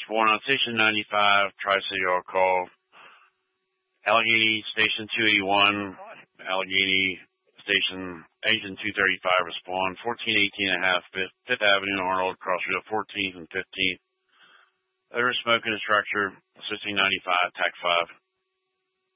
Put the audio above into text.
Spawn on Station 95, Tri-City All Call. Allegheny Station 281, Allegheny Station Agent 235 respond. 1418 and a half, 5th Avenue, Arnold, Crossfield, 14th and 15th. There is smoke in the structure, 1695, TAC 5.